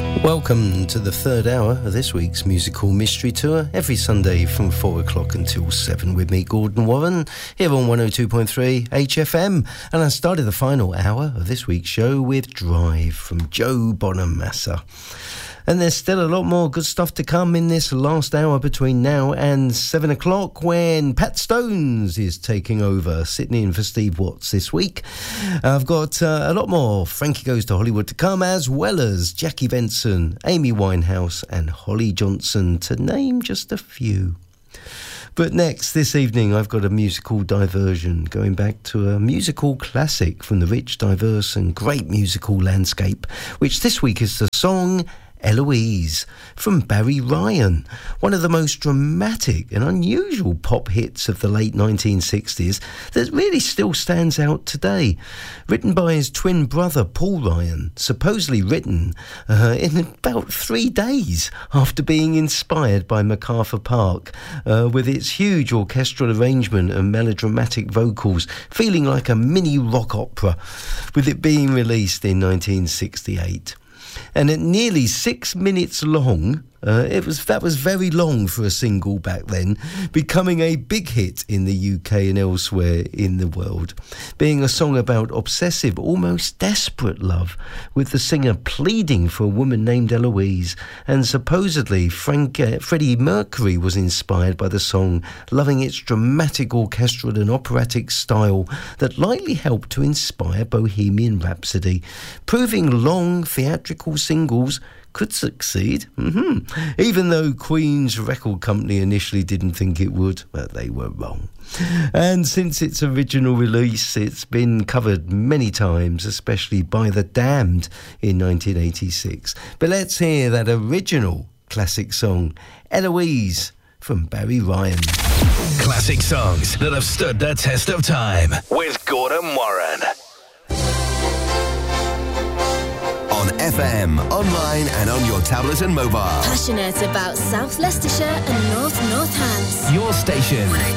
Welcome to the third hour of this week's Musical Mystery Tour, every Sunday from 4 o'clock until 7 with me, Gordon Warren, here on 102.3 HFM. And I started the final hour of this week's show with Drive from Joe Bonamassa. And there's still a lot more good stuff to come in this last hour between now and 7 o'clock when Pat Stones is taking over, sitting in for Steve Watts this week. I've got a lot more Frankie Goes to Hollywood to come, as well as Jackie Benson, Amy Winehouse and Holly Johnson, to name just a few. But next, this evening, I've got a musical diversion, going back to a musical classic from the rich, diverse and great musical landscape, which this week is the song Eloise from Barry Ryan, one of the most dramatic and unusual pop hits of the late 1960s that really still stands out today. Written by his twin brother Paul Ryan, supposedly written in about 3 days after being inspired by MacArthur Park, with its huge orchestral arrangement and melodramatic vocals, feeling like a mini rock opera, with it being released in 1968. And at nearly 6 minutes long, that was very long for a single back then, becoming a big hit in the UK and elsewhere in the world, being a song about obsessive, almost desperate love, with the singer pleading for a woman named Eloise, and supposedly Freddie Mercury was inspired by the song, loving its dramatic orchestral and operatic style that likely helped to inspire Bohemian Rhapsody, proving long theatrical singles could succeed, even though Queen's record company initially didn't think it would, but they were wrong. And since its original release, it's been covered many times, especially by The Damned in 1986. But let's hear that original classic song, Eloise, from Barry Ryan. Classic songs that have stood the test of time with Gordon Warren. On FM, online and on your tablet and mobile. Passionate about South Leicestershire and North Northants. Your station. 102.3